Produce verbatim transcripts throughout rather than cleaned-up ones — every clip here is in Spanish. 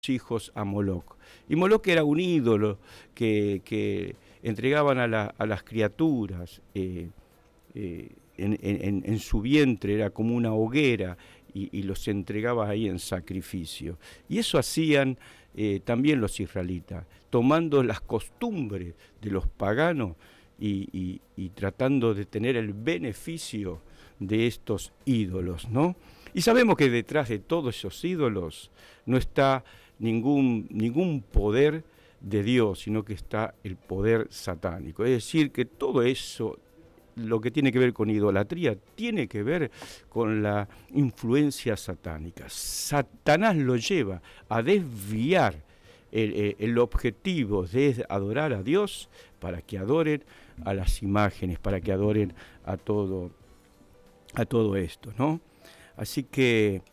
hijos a Moloc. Y Moloc era un ídolo que, que entregaban a, la, a las criaturas eh, eh, en, en, en su vientre, era como una hoguera, y, y los entregaba ahí en sacrificio. Y eso hacían eh, también los israelitas, tomando las costumbres de los paganos y, y, y tratando de tener el beneficio de estos ídolos, ¿no? Y sabemos que detrás de todos esos ídolos no está ningún, ningún poder de Dios, sino que está el poder satánico. Es decir, que todo eso, lo que tiene que ver con idolatría, tiene que ver con la influencia satánica. Satanás lo lleva a desviar el, el objetivo de adorar a Dios para que adoren a las imágenes, para que adoren a todo, a todo esto, ¿no? Así que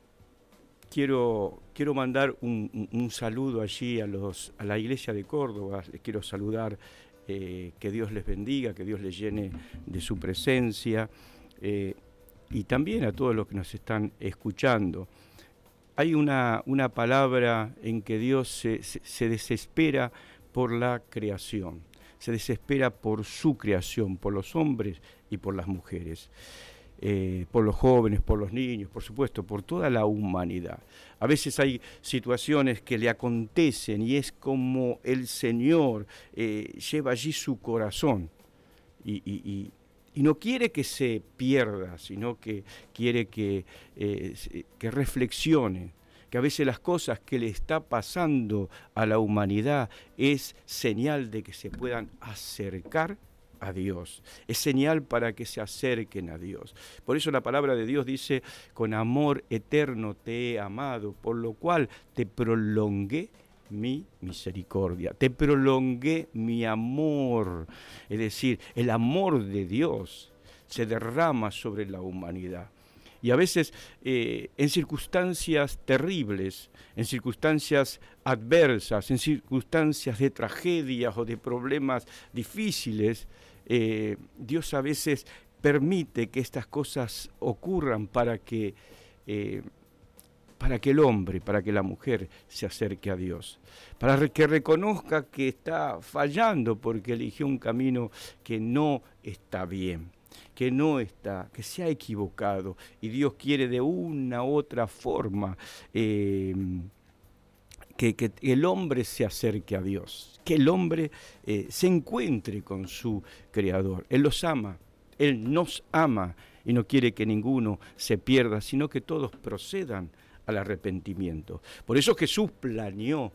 quiero, quiero mandar un, un, un saludo allí a, los, a la iglesia de Córdoba. Les quiero saludar, eh, que Dios les bendiga, que Dios les llene de su presencia, eh, y también a todos los que nos están escuchando. Hay una, una palabra en que Dios se, se, se desespera por la creación, se desespera por su creación, por los hombres y por las mujeres. Eh, por los jóvenes, por los niños, por supuesto, por toda la humanidad. A veces hay situaciones que le acontecen y es como el Señor eh, lleva allí su corazón y, y, y, y no quiere que se pierda, sino que quiere que, eh, que reflexione, que a veces las cosas que le está pasando a la humanidad es señal de que se puedan acercar a Dios, es señal para que se acerquen a Dios. Por eso la palabra de Dios dice: con amor eterno te he amado, por lo cual te prolongué mi misericordia, te prolongué mi amor. Es decir, el amor de Dios se derrama sobre la humanidad. Y a veces eh, en circunstancias terribles, en circunstancias adversas, en circunstancias de tragedias o de problemas difíciles, eh, Dios a veces permite que estas cosas ocurran para que, eh, para que el hombre, para que la mujer se acerque a Dios, para que reconozca que está fallando porque eligió un camino que no está bien, que no está, que se ha equivocado, y Dios quiere de una u otra forma eh, que, que el hombre se acerque a Dios, que el hombre eh, se encuentre con su Creador. Él los ama, Él nos ama y no quiere que ninguno se pierda, sino que todos procedan al arrepentimiento. Por eso Jesús planeó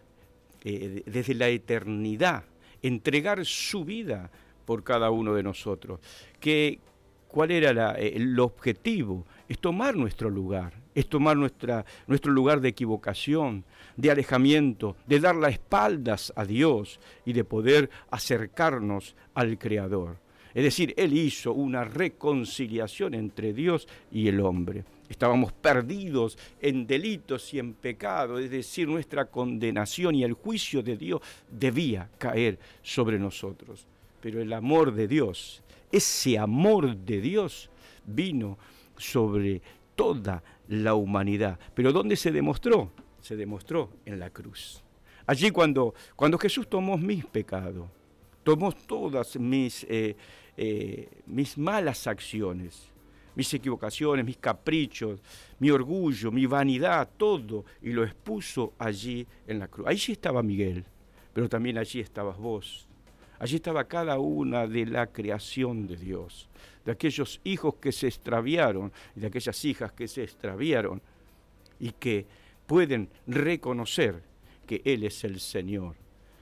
eh, desde la eternidad entregar su vida por cada uno de nosotros. Que, ¿cuál era la, el objetivo? Es tomar nuestro lugar, es tomar nuestra, nuestro lugar de equivocación, de alejamiento, de dar las espaldas a Dios y de poder acercarnos al Creador. Es decir, Él hizo una reconciliación entre Dios y el hombre. Estábamos perdidos en delitos y en pecado, es decir, nuestra condenación y el juicio de Dios debía caer sobre nosotros. Pero el amor de Dios, ese amor de Dios vino sobre toda la humanidad. ¿Pero dónde se demostró? Se demostró en la cruz. Allí cuando, cuando Jesús tomó mis pecados, tomó todas mis, eh, eh, mis malas acciones, mis equivocaciones, mis caprichos, mi orgullo, mi vanidad, todo, y lo expuso allí en la cruz. Allí estaba Miguel, pero también allí estabas vos. Allí estaba cada una de la creación de Dios, de aquellos hijos que se extraviaron y de aquellas hijas que se extraviaron y que pueden reconocer que Él es el Señor.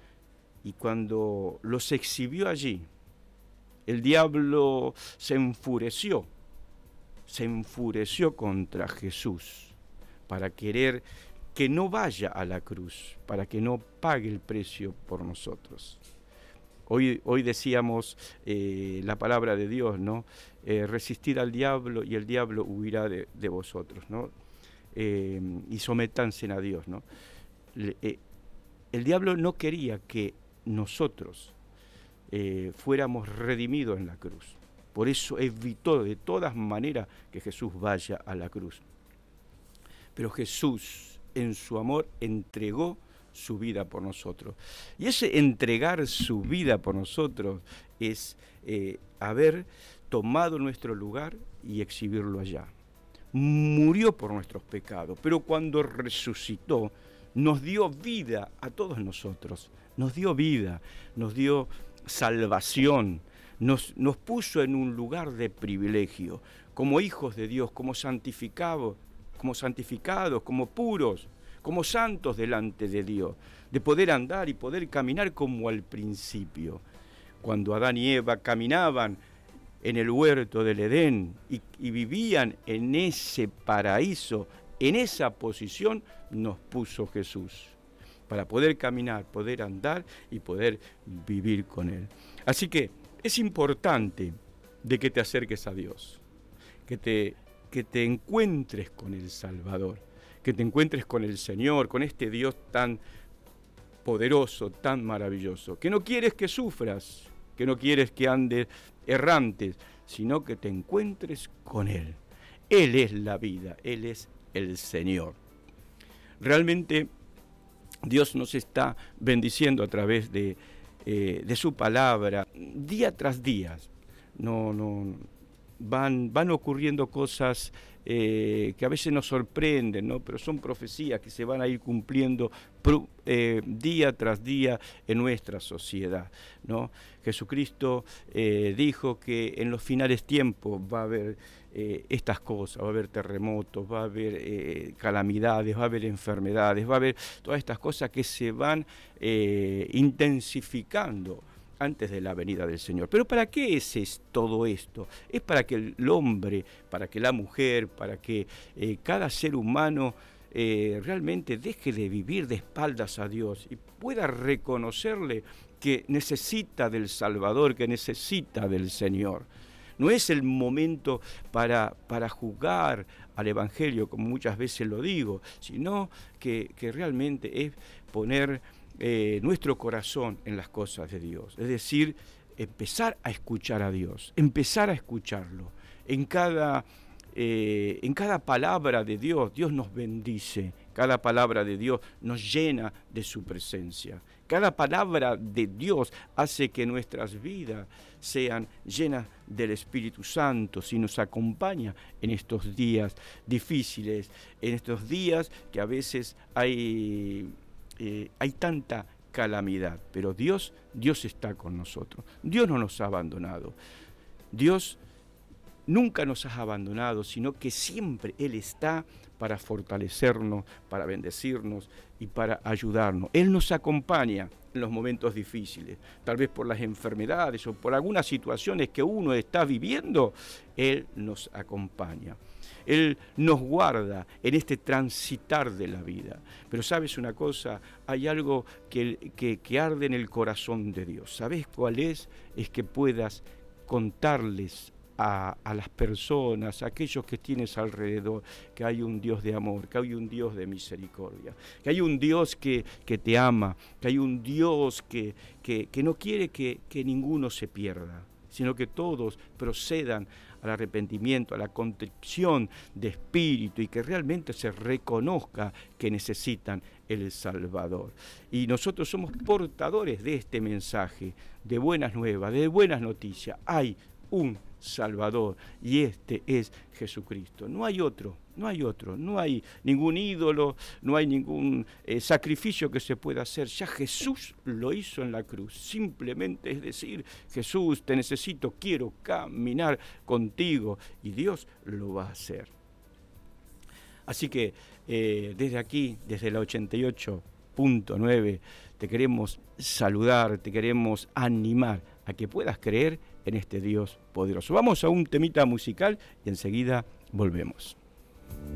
Y cuando los exhibió allí, el diablo se enfureció, se enfureció contra Jesús para querer que no vaya a la cruz, para que no pague el precio por nosotros. Hoy, hoy decíamos eh, la palabra de Dios, ¿no? Eh, resistid al diablo y el diablo huirá de, de vosotros, ¿no? Eh, y sométanse a Dios, ¿no? Le, eh, el diablo no quería que nosotros eh, fuéramos redimidos en la cruz. Por eso evitó de todas maneras que Jesús vaya a la cruz. Pero Jesús en su amor entregó su vida por nosotros. Y ese entregar su vida por nosotros es eh, haber tomado nuestro lugar y exhibirlo allá. Murió por nuestros pecados, pero cuando resucitó, nos dio vida a todos nosotros, nos dio vida, nos dio salvación, nos, nos puso en un lugar de privilegio, como hijos de Dios, como santificados, como santificados, como puros, como santos delante de Dios, de poder andar y poder caminar como al principio. Cuando Adán y Eva caminaban en el huerto del Edén y, y vivían en ese paraíso, en esa posición nos puso Jesús, para poder caminar, poder andar y poder vivir con Él. Así que es importante de que te acerques a Dios, que te, que te encuentres con el Salvador, que te encuentres con el Señor, con este Dios tan poderoso, tan maravilloso, que no quieres que sufras, que no quieres que andes errantes, sino que te encuentres con Él. Él es la vida, Él es el Señor. Realmente Dios nos está bendiciendo a través de, eh, de su palabra, día tras día. No, no, van, van ocurriendo cosas eh, que a veces nos sorprenden, ¿no? Pero son profecías que se van a ir cumpliendo pro, eh, día tras día en nuestra sociedad, ¿no? Jesucristo eh, dijo que en los finales tiempos va a haber eh, estas cosas, va a haber terremotos, va a haber eh, calamidades, va a haber enfermedades, va a haber todas estas cosas que se van eh, intensificando antes de la venida del Señor. ¿Pero para qué es, es todo esto? Es para que el hombre, para que la mujer, para que eh, cada ser humano eh, realmente deje de vivir de espaldas a Dios y pueda reconocerle que necesita del Salvador, que necesita del Señor. No es el momento para, para jugar al Evangelio, como muchas veces lo digo, sino que, que realmente es poner Eh, nuestro corazón en las cosas de Dios, es decir, empezar a escuchar a Dios, empezar a escucharlo. En cada, eh, en cada palabra de Dios, Dios nos bendice, cada palabra de Dios nos llena de su presencia, cada palabra de Dios hace que nuestras vidas sean llenas del Espíritu Santo, y nos acompaña en estos días difíciles, en estos días que a veces hay... Eh, hay tanta calamidad, pero Dios, Dios está con nosotros. Dios no nos ha abandonado. Dios nunca nos ha abandonado, sino que siempre Él está para fortalecernos, para bendecirnos y para ayudarnos. Él nos acompaña en los momentos difíciles, tal vez por las enfermedades o por algunas situaciones que uno está viviendo, Él nos acompaña. Él nos guarda en este transitar de la vida. Pero ¿sabes una cosa? Hay algo que, que, que arde en el corazón de Dios. ¿Sabes cuál es? Es que puedas contarles a, a las personas, a aquellos que tienes alrededor, que hay un Dios de amor, que hay un Dios de misericordia, que hay un Dios que, que te ama, que hay un Dios que, que, que no quiere que, que ninguno se pierda, sino que todos procedan al arrepentimiento, a la contrición de espíritu y que realmente se reconozca que necesitan el Salvador. Y nosotros somos portadores de este mensaje, de buenas nuevas, de buenas noticias. Hay un Salvador y este es Jesucristo. No hay otro, no hay otro, no hay ningún ídolo, no hay ningún eh, sacrificio que se pueda hacer. Ya Jesús lo hizo en la cruz. Simplemente es decir, Jesús, te necesito, quiero caminar contigo y Dios lo va a hacer. Así que eh, desde aquí, desde la ochenta y ocho punto nueve, te queremos saludar, te queremos animar a que puedas creer en este Dios poderoso. Vamos a un temita musical y enseguida volvemos.